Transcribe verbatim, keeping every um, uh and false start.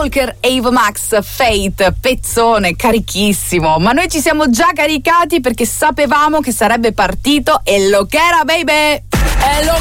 Walker, Ava Max, Fate, pezzone carichissimo, ma noi ci siamo già caricati perché sapevamo che sarebbe partito e lo che era, baby! E lo